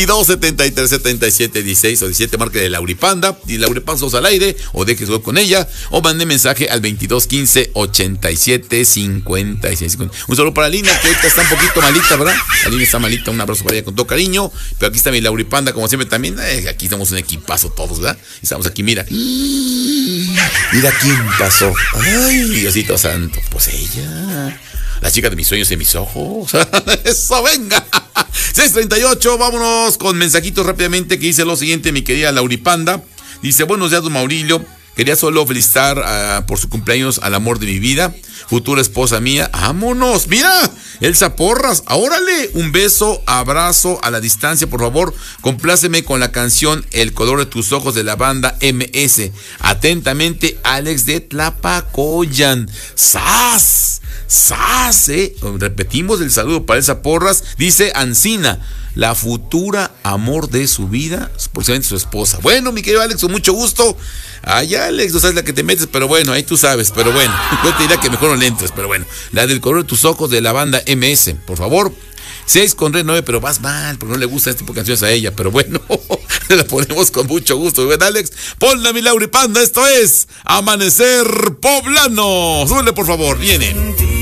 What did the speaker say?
22737716 o 17 marca de Lauripanda y Lauripanzos al aire o déjese con ella o mande mensaje al 2215-8756. Un saludo para Lina, que ahorita está un poquito malita, ¿verdad? La Lina está malita, un abrazo para ella con todo cariño, pero aquí está mi Lauripanda como siempre también. Aquí estamos un equipazo todos, ¿verdad? Estamos aquí, mira quién pasó. Ay, Diosito santo, pues ella, la chica de mis sueños y mis ojos. Eso, venga. 6:38, vámonos con mensajitos rápidamente que dice lo siguiente, mi querida Lauripanda. Dice, buenos días, don Maurilio. Quería solo felicitar por su cumpleaños al amor de mi vida, futura esposa mía. ¡Vámonos! ¡Mira! Elsa Porras, órale, un beso, abrazo a la distancia, por favor. Compláceme con la canción El color de tus ojos de la banda MS. Atentamente, Alex de Tlapacoyan. ¡Sas! ¡Sas! Repetimos el saludo para Elsa Porras. Dice Ancina, la futura amor de su vida, posiblemente su esposa. Bueno, mi querido Alex, con mucho gusto. Ay, Alex, no sabes la que te metes, pero bueno, ahí tú sabes, pero bueno. Yo te diría que mejor no le entres, pero bueno. La del color de tus ojos de la banda MS, por favor. 6:9, pero vas mal, porque no le gusta este tipo de canciones a ella, pero bueno, la ponemos con mucho gusto. Ven, Alex, ponla mi Lauripanda, esto es Amanecer Poblano. Súbele, por favor, viene.